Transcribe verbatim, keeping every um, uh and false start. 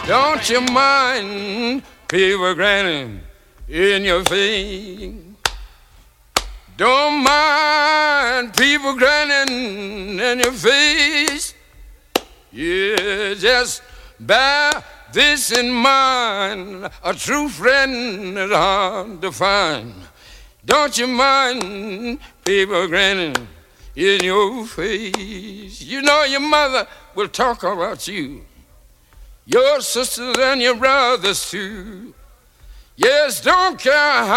Don't you mind people grinning in your face? Don't mind people grinning in your face. Yeah, just bear this in mind. A true friend is hard to find. Don't you mind people grinning in your face? You know your mother will talk about you, your sisters and your brothers too. Yes, don't care how